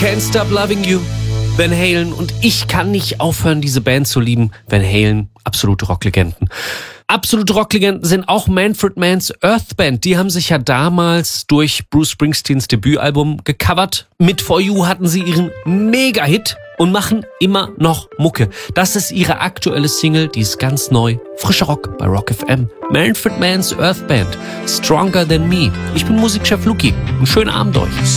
Can't Stop Loving You, Van Halen. Und ich kann nicht aufhören, diese Band zu lieben. Van Halen, absolute Rocklegenden. Absolute Rocklegenden sind auch Manfred Manns Earth Band. Die haben sich ja damals durch Bruce Springsteens Debütalbum gecovert. Mit For You hatten sie ihren Mega-Hit und machen immer noch Mucke. Das ist ihre aktuelle Single, die ist ganz neu. Frischer Rock bei Rock FM. Manfred Manns Earth Band, Stronger Than Me. Ich bin Musikchef Luki. Einen schönen Abend euch.